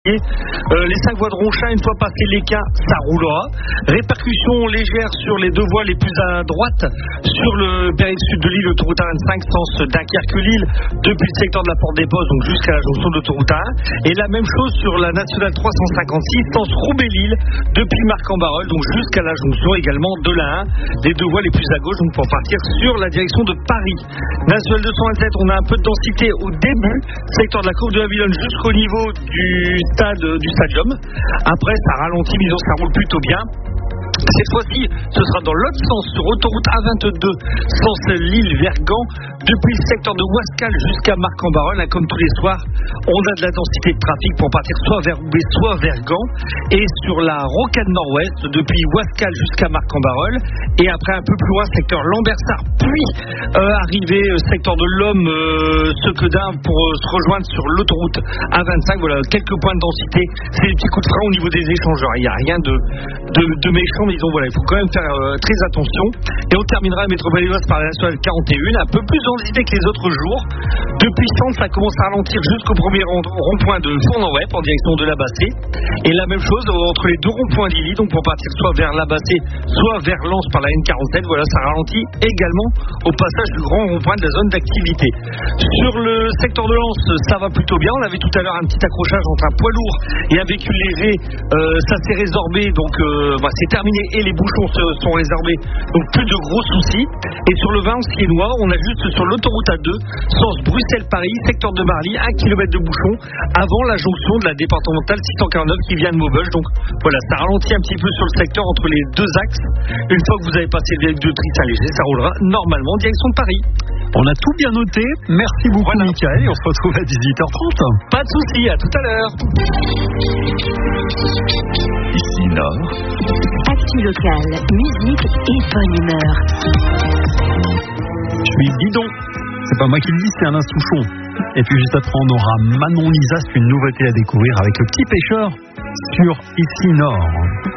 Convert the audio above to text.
Les 5 voies de Ronchin, une fois passé l'Équin, ça roulera. Répercussions légères sur les 2 voies les plus à droite, sur le périph' sud de Lille, l'autoroute A25, sens Dunkerque-Lille, depuis le secteur de la Porte des Postes, donc jusqu'à la jonction de l'autoroute A1. Et la même chose sur la nationale 356, sens Roubaix-Lille, depuis Marc-en-Barœul, donc jusqu'à la jonction également de la 1, les 2 voies les plus à gauche, donc pour partir sur la direction de Paris. Nationale 227, on a un peu de densité au début, secteur de la courbe de la Villonne jusqu'au niveau du stadium. Après, ça ralentit, mais ça roule plutôt bien. Cette fois-ci, ce sera dans l'autre sens, sur autoroute A22, sens Lille-Vergan, depuis le secteur de Wascal jusqu'à Marc-en-Barœul. Comme tous les soirs, on a de la densité de trafic pour partir soit vers Roubaix, soit vers Gand. Et sur la rocade nord-ouest, depuis Wascal jusqu'à Marc-en-Barœul. Et après, un peu plus loin, secteur Lambersart, puis arrivé secteur de l'Homme, Sequedin, pour se rejoindre sur l'autoroute A25. Voilà, quelques points de densité. C'est des petits coups de frein au niveau des échangeurs. Il n'y a rien de méchant. Mais il faut quand même faire très attention. Et on terminera la métropole lilloise par la nationale 41, un peu plus densité que les autres jours. Depuis Sens, ça commence à ralentir jusqu'au premier rond-point de Fournes-en-Wep en direction de la Bassée. Et la même chose entre les 2 ronds-points d'Illy, donc pour partir soit vers la Bassée, soit vers Lens par la N47. Voilà, ça ralentit également au passage du grand rond-point de la zone d'activité. Sur le secteur de Lens, ça va plutôt bien. On avait tout à l'heure un petit accrochage entre un poids lourd et un véhicule léger. Ça s'est résorbé, donc c'est terminé. Et les bouchons sont résorbés, donc plus de gros soucis. Et sur le Vins-Siennois, on a juste sur l'autoroute A2, sens Bruxelles-Paris, secteur de Marly, 1 km de bouchon avant la jonction de la départementale 649 qui vient de Maubeuge. Donc voilà, ça ralentit un petit peu sur le secteur entre les 2 axes. Une fois que vous avez passé le véhicule de Tristan-Léger, ça roulera normalement en direction de Paris. On a tout bien noté. Merci beaucoup, Michael. Et on se retrouve à 18h30. Pas de souci, à tout à l'heure. Ici Nord. Actu locale, musique et bonne humeur. Je suis Didon. C'est pas moi qui le dis, c'est Alain Souchon. Et puis juste après, on aura Manon Lisa, c'est une nouveauté à découvrir avec Le Petit Pêcheur sur Ici Nord.